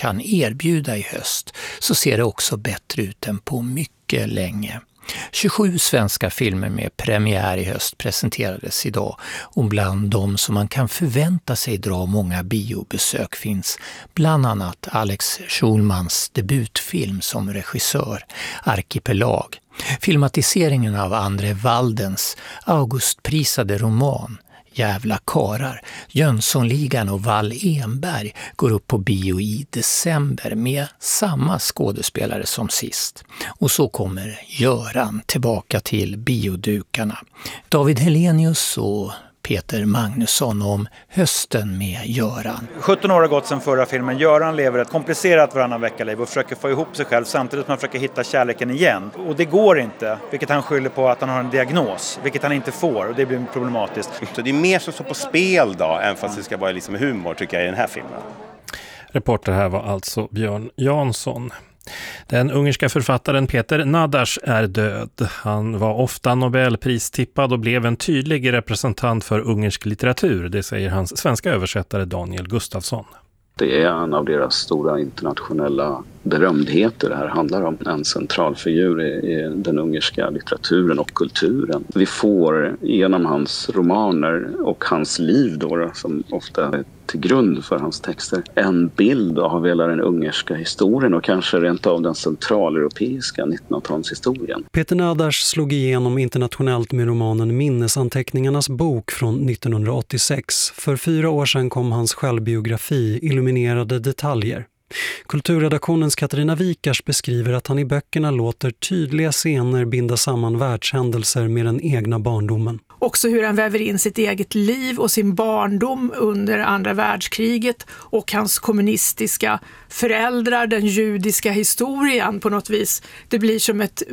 kan erbjuda i höst så ser det också bättre ut än på mycket länge. 27 svenska filmer med premiär i höst presenterades idag och bland dem som man kan förvänta sig dra många biobesök finns bland annat Alex Schulmans debutfilm som regissör, Arkipelag, filmatiseringen av André Waldens Augustprisade roman Jävla karar, Jönssonligan och Wall Enberg går upp på bio i december med samma skådespelare som sist. Och så kommer Göran tillbaka till biodukarna. David Helenius och Peter Magnusson om hösten med Göran. 17 år har gått sedan förra filmen. Göran lever ett komplicerat varannan vecka-liv och försöker få ihop sig själv samtidigt som han försöker hitta kärleken igen. Och det går inte, vilket han skyller på att han har en diagnos, vilket han inte får, och det blir problematiskt. Så det är mer som står på spel då, även fast det ska vara liksom humor tycker jag i den här filmen. Reporter här var alltså Björn Jansson. Den ungerska författaren Peter Nadaš är död. Han var ofta Nobelpristippad och blev en tydlig representant för ungersk litteratur, det säger hans svenska översättare Daniel Gustafsson. Det är en av deras stora internationella berömdheter. Det här handlar om en central figur i den ungerska litteraturen och kulturen. Vi får genom hans romaner och hans liv då, som ofta är till grund för hans texter, en bild av hela den ungerska historien och kanske rent av den centraleuropeiska 1900-talshistorien. Peter Nadaš slog igenom internationellt med romanen Minnesanteckningarnas bok från 1986. För 4 år sedan kom hans självbiografi Illuminerade detaljer. Kulturredaktionens Katarina Wikars beskriver att han i böckerna låter tydliga scener binda samman världshändelser med den egna barndomen. Också hur han väver in sitt eget liv och sin barndom under andra världskriget och hans kommunistiska föräldrar, den judiska historien på något vis. Det blir som ett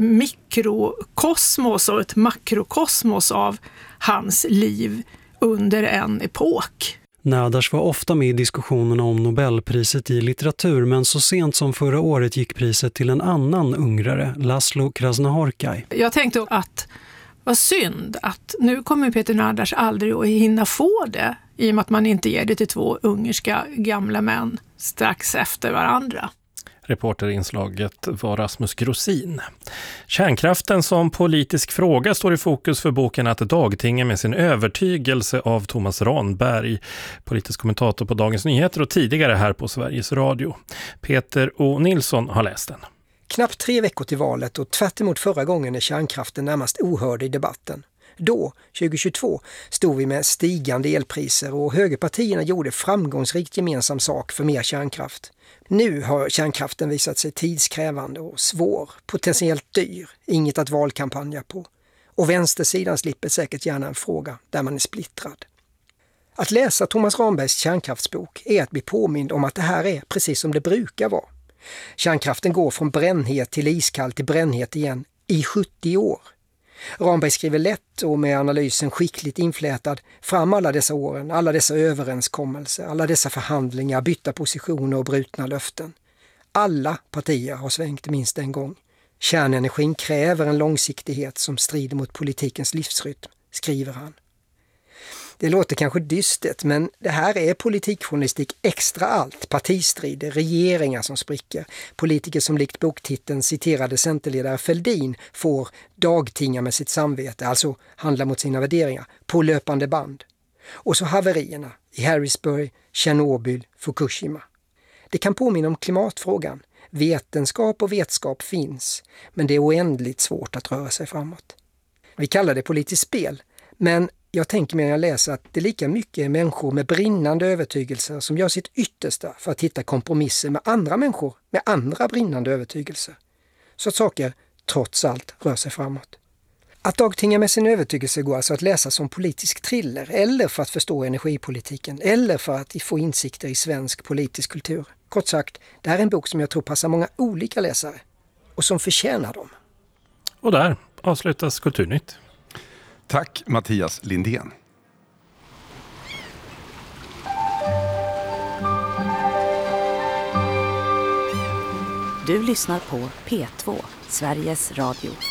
mikrokosmos och ett makrokosmos av hans liv under en epok. Nadaš var ofta med i diskussionerna om Nobelpriset i litteratur, men så sent som förra året gick priset till en annan ungrare, Laszlo Krasznahorkai. Jag tänkte att vad synd att nu kommer Peter Nadaš aldrig att hinna få det i och med att man inte ger det till 2 ungerska gamla män strax efter varandra. Reporterinslaget var Rasmus Grosin. Kärnkraften som politisk fråga står i fokus för boken Att dagtinga med sin övertygelse av Thomas Ranberg, politisk kommentator på Dagens Nyheter och tidigare här på Sveriges Radio. Peter O. Nilsson har läst den. Knappt 3 veckor till valet och tvärt emot förra gången är kärnkraften närmast ohörd i debatten. Då, 2022, stod vi med stigande elpriser och högerpartierna gjorde framgångsrikt gemensam sak för mer kärnkraft. Nu har kärnkraften visat sig tidskrävande och svår, potentiellt dyr, inget att valkampanja på. Och vänstersidan slipper säkert gärna en fråga där man är splittrad. Att läsa Thomas Ranbergs kärnkraftsbok är att bli påmind om att det här är precis som det brukar vara. Kärnkraften går från brännhet till iskall till brännhet igen i 70 år. Ranberg skriver lätt och med analysen skickligt inflätad fram alla dessa åren, alla dessa överenskommelser, alla dessa förhandlingar, bytta positioner och brutna löften. Alla partier har svängt minst en gång. Kärnenergin kräver en långsiktighet som strider mot politikens livsrytm, skriver han. Det låter kanske dystert, men det här är politikjournalistik extra allt. Partistrider, regeringar som spricker, politiker som likt boktiteln citerade centerledare Fälldin får dagtinga med sitt samvete, alltså handla mot sina värderingar, på löpande band. Och så haverierna i Harrisburg, Tjernobyl, Fukushima. Det kan påminna om klimatfrågan. Vetenskap och vetskap finns, men det är oändligt svårt att röra sig framåt. Vi kallar det politiskt spel, men jag tänker mig när jag läser att det lika mycket är människor med brinnande övertygelser som gör sitt yttersta för att hitta kompromisser med andra människor med andra brinnande övertygelser. Så att saker trots allt rör sig framåt. Att dagtinga med sin övertygelse går alltså att läsa som politisk thriller eller för att förstå energipolitiken eller för att få insikter i svensk politisk kultur. Kort sagt, det här är en bok som jag tror passar många olika läsare och som förtjänar dem. Och där avslutas Kulturnytt. Tack Mattias Lindén. Du lyssnar på P2, Sveriges Radio.